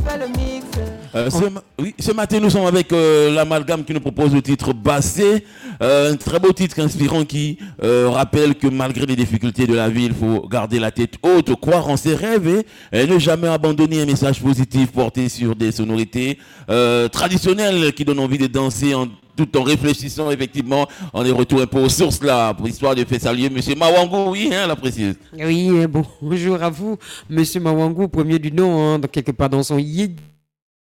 Ce matin, nous sommes avec l'amalgame qui nous propose le titre Bassé, un très beau titre inspirant qui rappelle que malgré les difficultés de la vie, il faut garder la tête haute, croire en ses rêves et ne jamais abandonner un message positif porté sur des sonorités traditionnelles qui donnent envie de danser tout en réfléchissant. Effectivement, on est retour un peu aux sources là, pour histoire de faire saluer Monsieur Mawangou, oui, la précise. Oui, bonjour à vous, Monsieur Mawangou, premier du nom, donc quelque part dans son